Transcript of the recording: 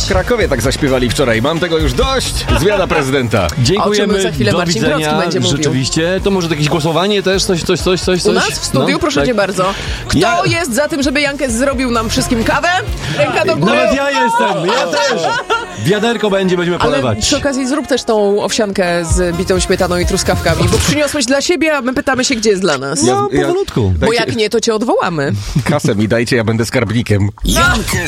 W Krakowie tak zaśpiewali wczoraj. Mam tego już dość. Zmiana prezydenta. Dziękujemy, za chwilę do Marcin widzenia. Grodzki będzie mówił. Rzeczywiście, to może jakieś głosowanie też, coś? U nas w studiu, proszę tak. cię bardzo. Kto jest za tym, żeby Jankes zrobił nam wszystkim kawę? Ręka do góry. Nawet ja jestem, ja też. Wiaderko będziemy Ale polewać. przy okazji zrób też tą owsiankę z bitą śmietaną i truskawkami, bo przyniosłeś dla siebie, a my pytamy się, gdzie jest dla nas. No, powolutku. Bo jak nie, to cię odwołamy. Kasę mi dajcie, ja będę skarbnikiem. Jankes